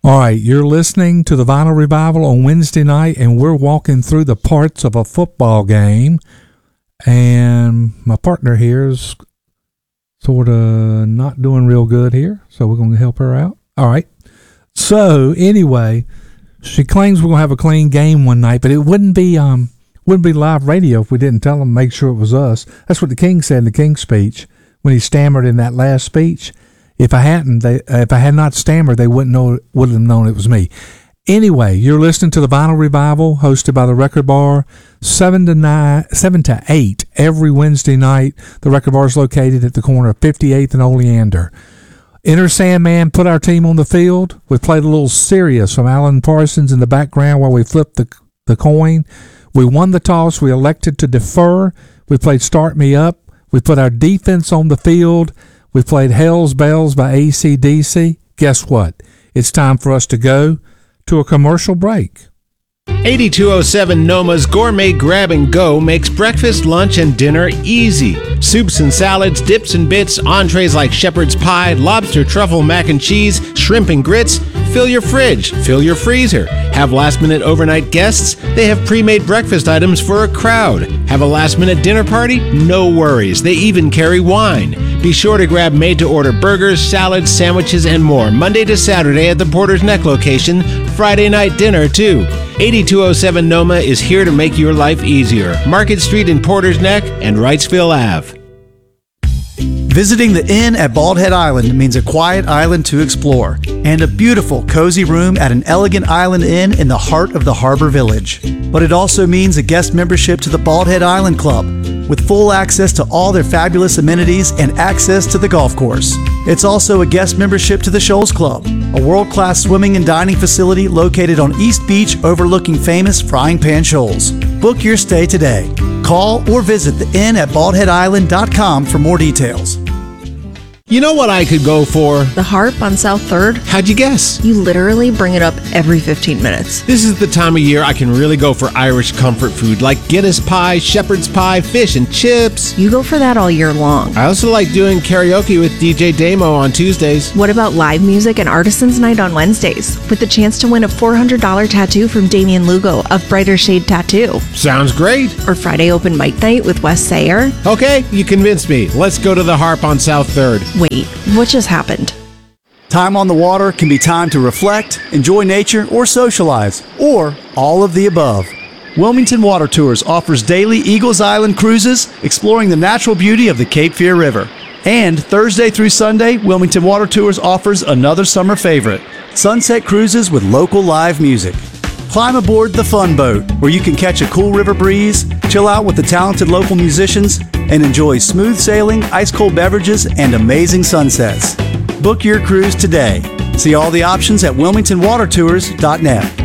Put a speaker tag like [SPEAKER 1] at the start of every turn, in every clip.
[SPEAKER 1] All right, you're listening to the Vinyl Revival on Wednesday night, and we're walking through the parts of a football game. And my partner here is sort of not doing real good here, so we're going to help her out. All right. So anyway, she claims we're going to have a clean game one night, but it wouldn't be live radio if we didn't tell them, make sure it was us. That's what the king said in the king's speech when he stammered in that last speech. If I had not stammered, they wouldn't have known it was me. Anyway, you're listening to the Vinyl Revival, hosted by the Record Bar, 7 to 8 every Wednesday night. The Record Bar is located at the corner of 58th and Oleander. Enter Sandman put our team on the field. We played a little Sirius from Alan Parsons in the background while we flipped the coin. We won the toss. We elected to defer. We played Start Me Up. We put our defense on the field. We played Hell's Bells by AC/DC. Guess what? It's time for us to go to a commercial break.
[SPEAKER 2] 8207 Noma's Gourmet Grab and Go makes breakfast, lunch, and dinner easy. Soups and salads, dips and bits, entrees like shepherd's pie, lobster truffle mac and cheese, shrimp and grits. Fill your fridge, fill your freezer. Have last-minute overnight guests? They have pre-made breakfast items for a crowd. Have a last-minute dinner party? No worries. They even carry wine. Be sure to grab made-to-order burgers, salads, sandwiches, and more Monday to Saturday at the Porter's Neck location. Friday night dinner, too. 8207 Noma is here to make your life easier. Market Street in Porter's Neck and Wrightsville Ave.
[SPEAKER 3] Visiting the Inn at Bald Head Island means a quiet island to explore and a beautiful, cozy room at an elegant island inn in the heart of the harbor village. But it also means a guest membership to the Bald Head Island Club with full access to all their fabulous amenities and access to the golf course. It's also a guest membership to the Shoals Club, a world-class swimming and dining facility located on East Beach overlooking famous Frying Pan Shoals. Book your stay today. Call or visit the inn at baldheadisland.com for more details.
[SPEAKER 2] You know what I could go for?
[SPEAKER 4] The Harp on South 3rd?
[SPEAKER 2] How'd you guess?
[SPEAKER 4] You literally bring it up every 15 minutes.
[SPEAKER 2] This is the time of year I can really go for Irish comfort food like Guinness pie, shepherd's pie, fish and chips.
[SPEAKER 4] You go for that all year long.
[SPEAKER 2] I also like doing karaoke with DJ Damo on Tuesdays.
[SPEAKER 4] What about live music and Artisans Night on Wednesdays with the chance to win a $400 tattoo from Damian Lugo of Brighter Shade Tattoo?
[SPEAKER 2] Sounds great.
[SPEAKER 4] Or Friday open mic night with Wes Sayer?
[SPEAKER 2] Okay, you convinced me. Let's go to the Harp on South 3rd.
[SPEAKER 4] Wait, what just happened?
[SPEAKER 3] Time on the water can be time to reflect, enjoy nature, or socialize, or all of the above. Wilmington Water Tours offers daily Eagles Island cruises exploring the natural beauty of the Cape Fear River. And Thursday through Sunday, Wilmington Water Tours offers another summer favorite, sunset cruises with local live music. Climb aboard the Fun Boat, where you can catch a cool river breeze, chill out with the talented local musicians, and enjoy smooth sailing, ice-cold beverages, and amazing sunsets. Book your cruise today. See all the options at wilmingtonwatertours.net.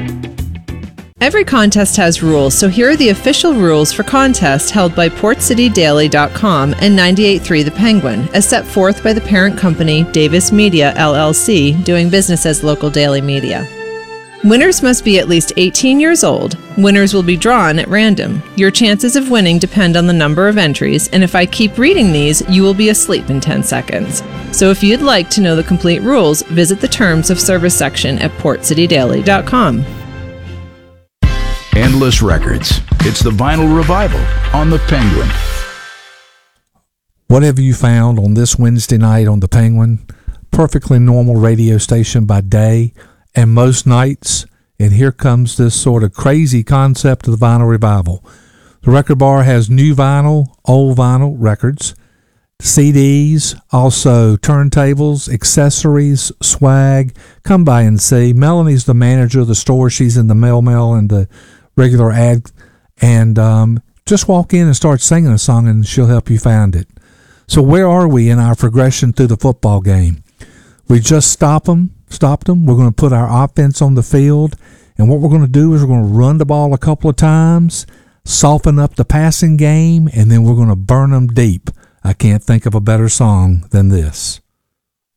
[SPEAKER 5] Every contest has rules, so here are the official rules for contests held by PortCityDaily.com and 98.3 The Penguin, as set forth by the parent company, Davis Media, LLC, doing business as Local Daily Media. Winners must be at least 18 years old. Winners will be drawn at random. Your chances of winning depend on the number of entries, and if I keep reading these, you will be asleep in 10 seconds. So if you'd like to know the complete rules, visit the Terms of Service section at PortCityDaily.com.
[SPEAKER 6] Endless Records. It's the Vinyl Revival on the Penguin.
[SPEAKER 1] What have you found on this Wednesday night on the Penguin? Perfectly normal radio station by day and most nights, and here comes this sort of crazy concept of the Vinyl Revival. The Record Bar has new vinyl, old vinyl records, CDs, also turntables, accessories, swag. Come by and see. Melanie's the manager of the store. She's in the mail and the regular ad, and just walk in and start singing a song and she'll help you find it. So where are we in our progression through the football game? We just stopped them. We're going to put our offense on the field, and what we're going to do is we're going to run the ball a couple of times, soften up the passing game, and then we're going to burn them deep. I can't think of a better song than this.